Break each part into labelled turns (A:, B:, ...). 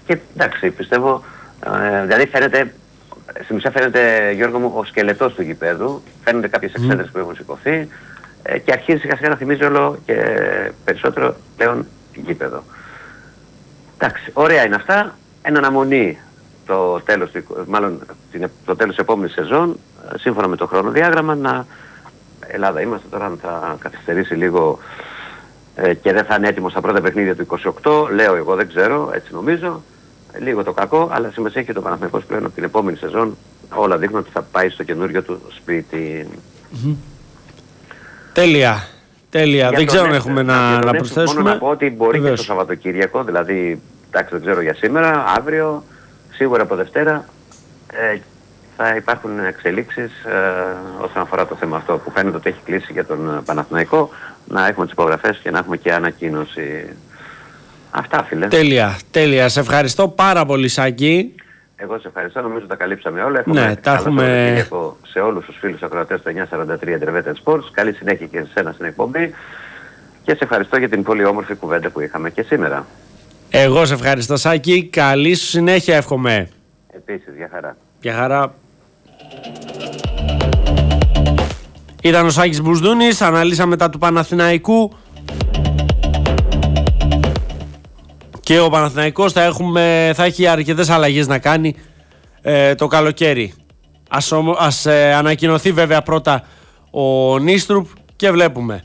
A: Και εντάξει, πιστεύω, δηλαδή φαίνεται, στη μισά φαίνεται, Γιώργο μου, ο σκελετός του γηπέδου, φαίνονται κάποιες εξέδρες που έχουν σηκωθεί και αρχίζει σιγά σιγά να θυμίζει όλο και περισσότερο πλέον γήπεδο. Εντάξει, ωραία είναι αυτά, εν αναμονή το τέλος, μάλλον το τέλος της επόμενης σεζόν, σύμφωνα με το χρονοδιάγραμμα, να Ελλάδα είμαστε τώρα, αν θα καθυστερήσει λίγο και δεν θα είναι έτοιμο στα πρώτα παιχνίδια του 28, λέω εγώ, δεν ξέρω, έτσι νομίζω, λίγο το κακό, αλλά σημασία έχει το Παναθηναϊκός πλέον από την επόμενη σεζόν, όλα δείχνουν ότι θα πάει στο καινούριο του σπίτι.
B: Τέλεια, τέλεια, δεν ξέρω αν έχουμε να προσθέσουμε.
A: Μόνο να πω ότι μπορεί και το Σαββατοκύριακο, δηλαδή, εντάξει δεν ξέρω για σήμερα, αύριο, σίγουρα από Δευτέρα, θα υπάρχουν εξελίξεις όσον αφορά το θέμα αυτό που φαίνεται ότι έχει κλείσει για τον Παναθηναϊκό, να έχουμε τις υπογραφές και να έχουμε και ανακοίνωση. Αυτά, φίλε.
B: Τέλεια, τέλεια. Σε ευχαριστώ πάρα πολύ, Σάκη.
A: Εγώ σε ευχαριστώ, νομίζω τα καλύψαμε όλα. Έχουμε
B: τα έχουμε
A: σε όλους τους φίλους ακροατές του 943 Intervetan Sports. Καλή συνέχεια και σε εσένα στην εκπομπή και σε ευχαριστώ για την πολύ όμορφη κουβέντα που είχαμε και σήμερα.
B: Εγώ σε ευχαριστώ, Σάκη. Καλή σου συνέχεια, εύχομαι.
A: Επίσης, για χαρά.
B: Για χαρά. Ήταν ο Σάκης Μπουσδούνης, αναλύσαμε τα του Παναθηναϊκού και ο Παναθηναϊκός θα έχει αρκετές αλλαγές να κάνει το καλοκαίρι. Ας ανακοινωθεί βέβαια πρώτα ο Νίστρουπ και βλέπουμε.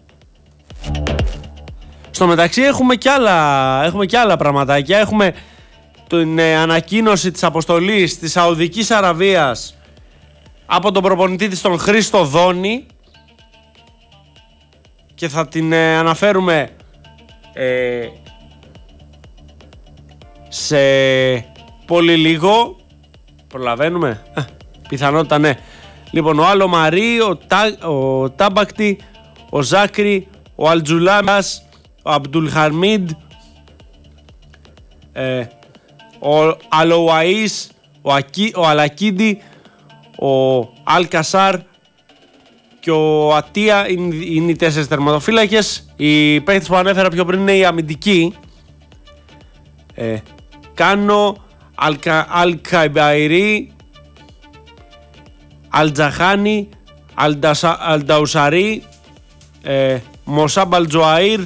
B: Στο μεταξύ έχουμε και άλλα πραγματάκια. Έχουμε την ανακοίνωση της αποστολής της Σαουδικής Αραβίας από τον προπονητή της, τον Χρήστο Δόνη, και θα την αναφέρουμε σε πολύ λίγο. Προλαβαίνουμε, πιθανότητα ναι. Λοιπόν, ο Άλλο Μαρί, ο Τάμπακτη, ο Ζάκρη, ο Αλτζουλάμας, ο Αμπτουλχαρμίντ, ο Αλοουαΐς, ο Αλακίντι, ο Αλκασάρ και ο Ατία είναι οι 4 τερματοφύλακες. Οι παίκτες που ανέφερα πιο πριν είναι οι αμυντικοί. Κάνο, Αλκαϊμπαϊρή, Αλτζαχάνι, Αλνταουσαρί, Μοσάμπ Αλτζοαΐρ,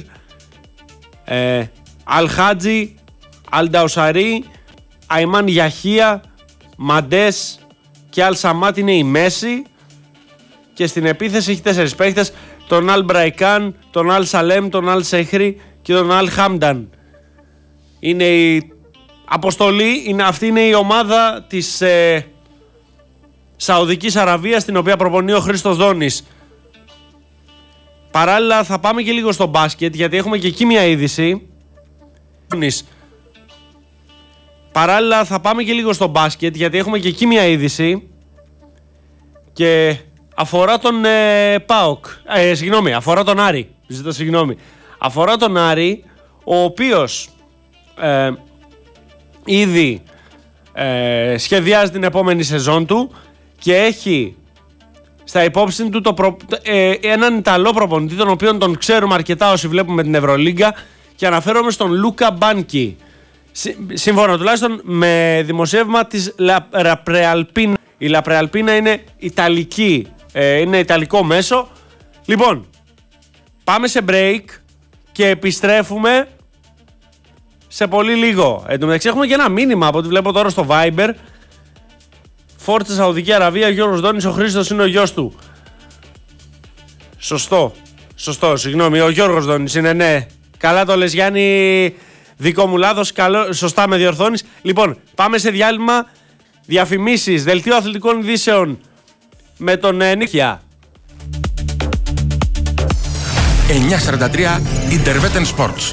B: Αλχάτζι, Αλνταουσαρί, Αϊμάν Γιαχία, Μαντές και Αλσαμάτ είναι η μέση. Και στην επίθεση έχει 4 παίκτες, τον Αλ Μπραϊκάν, τον Αλ Σαλέμ, τον Αλ Σέχρι και τον Αλ Χάμνταν. Είναι η αποστολή, αυτή είναι η ομάδα της Σαουδικής Αραβίας, την οποία προπονεί ο Χρήστος Δόνης. Παράλληλα θα πάμε και λίγο στο μπάσκετ, γιατί έχουμε και εκεί μια είδηση. Παράλληλα θα πάμε και λίγο στο μπάσκετ, γιατί έχουμε και εκεί μια είδηση και αφορά τον ΠΑΟΚ, αφορά τον Άρη, αφορά τον Άρη, ο οποίος ήδη σχεδιάζει την επόμενη σεζόν του και έχει στα υπόψη του έναν Ιταλό προπονητή, τον οποίον τον ξέρουμε αρκετά όσοι βλέπουμε την Ευρωλίγκα, και αναφέρομαι στον Λούκα Μπάνκι. Σύμφωνα τουλάχιστον με δημοσίευμα της Λαπρεαλπίνα. Η Λαπρεαλπίνα είναι ιταλική, είναι ιταλικό μέσο. Λοιπόν, πάμε σε break και επιστρέφουμε σε πολύ λίγο. Εν τω μεταξύ έχουμε και ένα μήνυμα από ό,τι βλέπω τώρα στο Viber. Φόρτσα Σαουδική Αραβία, Γιώργος Δόνης, ο Χρήστος είναι ο γιος του. Σωστό, συγγνώμη, ο Γιώργος Δόνης είναι, ναι. Καλά το λες, Γιάννη, δικό μου λάθος, σωστά με διορθώνεις. Λοιπόν, πάμε σε διάλειμμα, διαφημίσεις, δελτίο αθλητικών ειδήσεων με τον Νίκια.
C: 943 Intervetan Sports.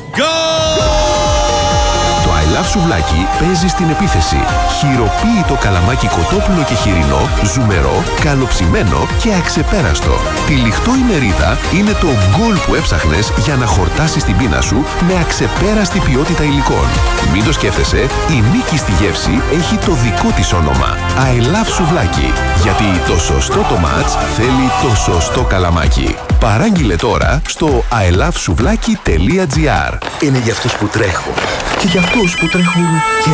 D: Το I Love Σουβλάκι παίζει στην επίθεση. Χειροποίητο καλαμάκι κοτόπουλο και χοιρινό, ζουμερό, καλοψημένο και αξεπέραστο. Τυλιχτό η μερίδα είναι το γκολ που έψαχνες για να χορτάσεις την πείνα σου με αξεπέραστη ποιότητα υλικών. Μην το σκέφτεσαι, η νίκη στη γεύση έχει το δικό της όνομα. I Love Σουβλάκι. Γιατί το σωστό το μάτς θέλει το σωστό καλαμάκι. Παράγγειλε τώρα στο ilovesuvlaki.gr.
E: Είναι για αυτούς που τρέχουν και για αυτούς που τρέχουν